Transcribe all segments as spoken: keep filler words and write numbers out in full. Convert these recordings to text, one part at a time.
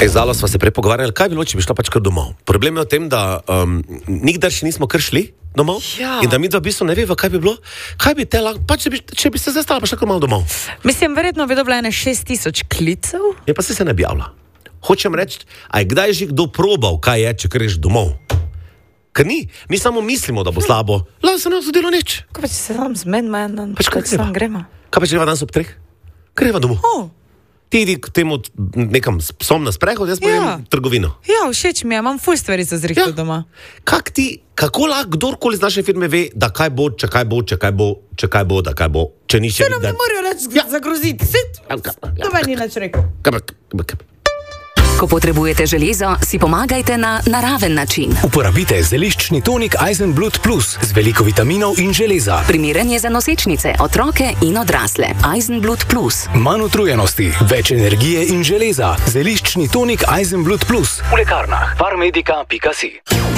Zalo sva se prej pogovarjali, kaj bi bilo, če bi šla pač kar domov. Problem je v tem, da um, nikdar še nismo kar šli domov Ja. in da mi dva v bistvu ne veva, kaj bi bilo, kaj bi te lahko, pač če bi, če bi se zdaj stala pa šla kar malo domov. Mislim, verjetno bi dobila ene šest tisoč klicev. Je pa se se ne bi javila. Hočem reči, a je kdaj že kdo probal, kaj je, če greš domov? Ker ni, mi samo mislimo, da bo slabo. Lahko se ne bo zgodilo nič. Kaj pa če se tam zmenimo en dan, Pač kaj kaj sam gremo? Kaj pa če greva danes ob treh? Greva domov. Oh. Ti idi k temu nekam s psom na sprehod, jaz pa Ja. idem v trgovino. Ja, všeč mi je, imam ful stvari za zrihto Ja. doma. Kak ti, kako lahko kdorkoli z naše firme ve, da kaj bo, če kaj bo, če kaj bo, če kaj bo, da kaj bo, če ni še Se nam ne nikdar. morajo reči Ja. zagroziti, sit, Ja, ja, ja. to meni ni nič rekel. Kaj pa- kaj pa- kaj pa- Ko potrebujete železo, si pomagajte na naraven način. Uporabite zeliščni tonik Eisenblut Plus z veliko vitaminov in železa. Primeren je za nosečnice, otroke in odrasle. Eisenblut Plus. Manj utrujenosti, več energije in železa. Zeliščni tonik Eisenblut Plus v lekarnah farmedica pika si.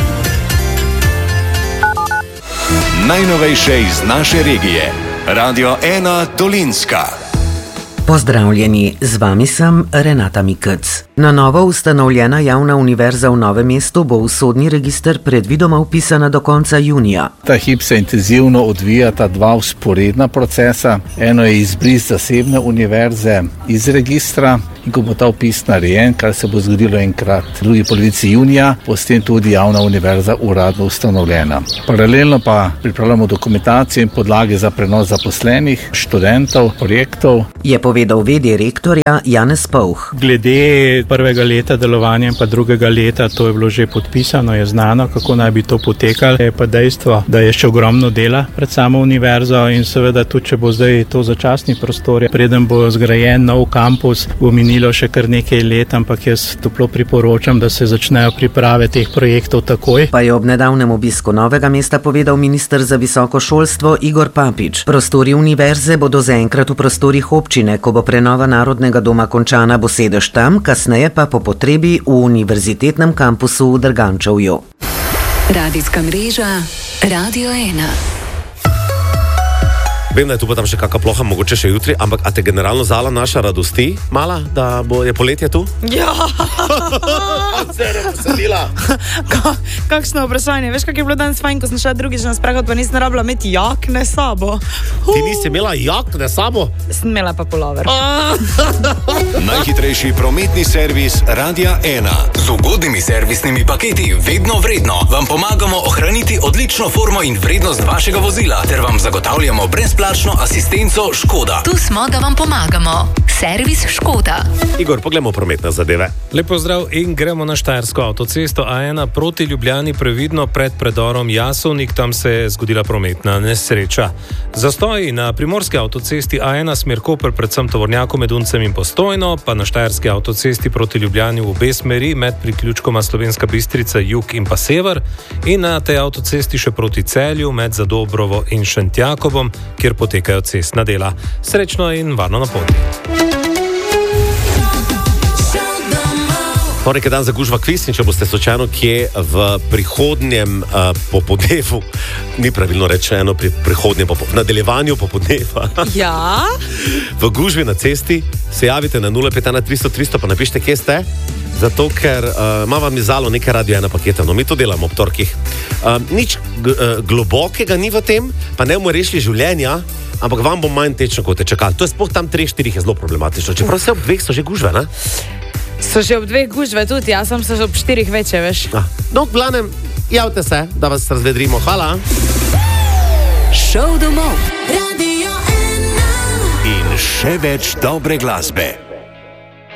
Najnovejše iz naše regije. Radio ena Dolinska. Pozdravljeni, z vami sem Renata Mikec. Na novo ustanovljena javna univerza v Novem mestu bo v sodni register predvidoma vpisana do konca junija. Ta hip se intenzivno odvijata dva vzporedna procesa. Eno je izbris zasebne univerze iz registra in ko bo ta vpis narejen, kar se bo zgodilo enkrat v drugi polovici junija, bo s tem tudi javna univerza uradno ustanovljena. Paralelno pa pripravljamo dokumentacijo in podlage za prenos zaposlenih, študentov, projektov. Je povedal vedi rektorja Janez Povh. Glede prvega leta delovanja in pa drugega leta, to je bilo že podpisano, je znano, kako naj bi to potekalo. Je pa dejstvo, da je še ogromno dela pred samo univerzo in seveda tudi, če bo zdaj to začasni prostor, preden bo zgrajen nov kampus, bo minilo še kar nekaj let, ampak jaz toplo priporočam, da se začnejo priprave teh projektov takoj. Pa je ob nedavnem obisku Novega mesta povedal minister za visoko šolstvo Igor Papič. Prostori univerze bodo zaenkrat v prostorih občine, ko bo prenova Narodnega doma končana, bo sedež tam, kasneje pa po potrebi v univerzitetnem kampusu v Drgančevju. Radijska mreža Radio ena. Vem, da je tu pa tam še kakšna ploha, mogoče še jutri, ampak a te generalno Zala naša radosti, mala, da bo je poletje tu? Ja. Se je veselila. Ka, kakšno vprašanje, veš, kak je bilo danes fajn, ko sem šla drugič na sprehod, pa nisem rabila imeti jakne s sabo. Ti nisi imela jakne sabo? Sem imela pa pulover. Najhitrejši prometni servis Radia ena. Z ugodnimi servisnimi paketi vedno vredno vam pomagamo ohraniti odlično formo in vrednost vašega vozila ter vam zagotavljamo brezplačno asistenco Škoda. Tu smo, da vam pomagamo. Servis Škoda. Igor, poglejmo prometne zadeve. Lep pozdrav in gremo na Štajersko avtocesto A ena proti Ljubljani, previdno pred predorom Jasovnik, tam se je zgodila prometna nesreča. Zastoji na primorski avtocesti A ena smer Koper, predvsem tovornjaku med Uncem in Postojno, pa na Štajerski avtocesti proti Ljubljani v obe smeri med priključkoma Slovenska Bistrica jug in pa sever in na tej avtocesti še proti Celju med Zadobrovo in Šentjakobom, kjer potekajo cestna dela. Srečno in varno na poti. Torek je dan za gužva kviz in če boste slučajno kje v prihodnjem uh, popodnevu, ni pravilno rečeno pri prihodnjem popodnevu, v nadaljevanju popodneva, Ja? v gužvi na cesti, se javite na nula pet ena tristo tristo, pa napište, kje ste, zato ker uh, ima vam izdalo nekaj Radio ena paketa, no mi to delamo ob torkih. Uh, nič g- uh, globokega ni v tem, pa ne bomo rešili življenja, ampak vam bo manj tečno, kot je čakali. To je sploh tam treh, štirih je zelo problematično, čeprav vse ob dveh so že gužve, ne? So že ob dveh gužve tudi, jaz sem se že ob štirih večje, veš. Ah. No, v glavnem, javite se, da vas razvedrimo. Hvala. Šov domov. In še več dobre glasbe.